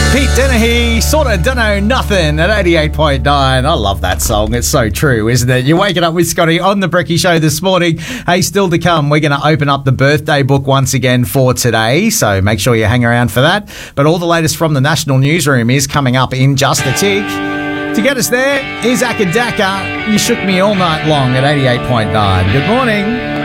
Pete Dennehy, sorta dunno nothing at 88.9. I love that song. It's so true, isn't it? You're waking up with Scotty on the Brekkie Show this morning. Hey, still to come, we're going to open up the birthday book once again for today, so make sure you hang around for that. But all the latest from the National Newsroom is coming up in just a tick. To get us there is Akadaka. You shook me all night long at 88.9. Good morning.